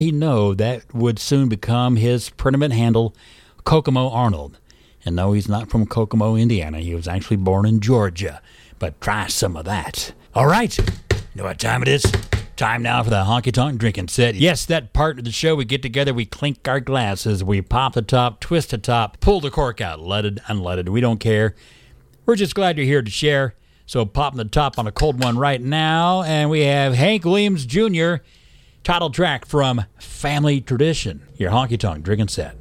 He know that would soon become his permanent handle, Kokomo Arnold. And no, he's not from Kokomo, Indiana. He was actually born in Georgia. But try some of that. All right. You know what time it is? Time now for the Honky Tonk Drinking Set. Yes, that part of the show, we get together, we clink our glasses, we pop the top, twist the top, pull the cork out, leaded, unleaded. We don't care. We're just glad you're here to share. So popping the top on a cold one right now, and we have Hank Williams Jr., title track from Family Tradition, your Honky Tonk Drinking Set.